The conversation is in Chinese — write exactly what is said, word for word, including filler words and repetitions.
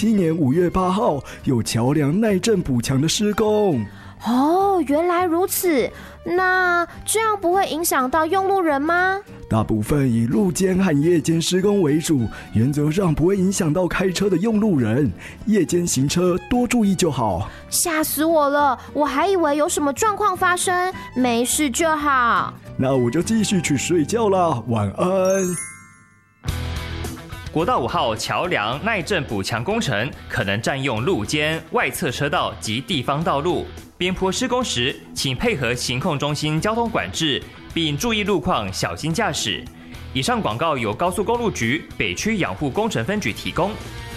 七年五月八号有桥梁耐震补强的施工。 哦，原来如此。那这样不会影响到用路人吗？ 大部分以路间和夜间施工为主，原则上不会影响到开车的用路人。夜间行车多注意就好。 吓死我了，我还以为有什么状况发生，没事就好。 那我就继续去睡觉啦，晚安。 国道五号桥梁耐震补强工程可能占用路肩、外侧车道及地方道路。边坡施工时，请配合行控中心交通管制，并注意路况，小心驾驶。以上广告由高速公路局北区养护工程分局提供。